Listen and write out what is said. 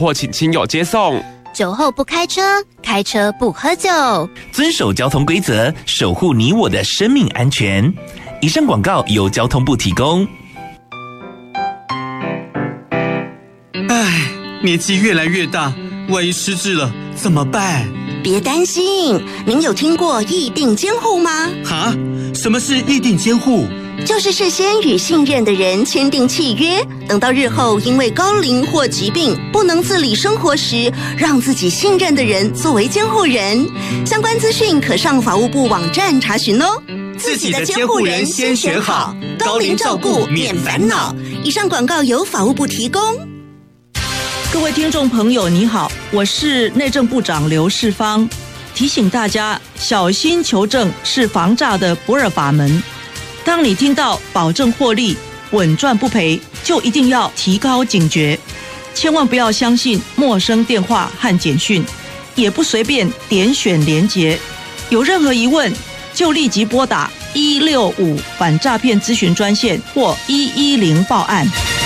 或请亲友接送。 酒后不开车，开车不喝酒， 遵守交通规则，守护你我的生命安全。以上广告由交通部提供。 唉，年纪越来越大，万一失智了怎么办？ 别担心，您有听过议定监护吗？ 哈？什么是议定监护？ 就是事先与信任的人签订契约，等到日后因为高龄或疾病不能自理生活时，让自己信任的人作为监护人。相关资讯可上法务部网站查询哦。 自己的监护人先选好，高龄照顾免烦恼。 以上广告由法务部提供。 各位听众朋友，你好，我是内政部长刘世芳，提醒大家，小心求证是防诈的不二法门。当你听到保证获利、稳赚不赔，就一定要提高警觉，千万不要相信陌生电话和简讯，也不随便点选连结。有任何疑问，就立即拨打165反诈骗咨询专线或110报案。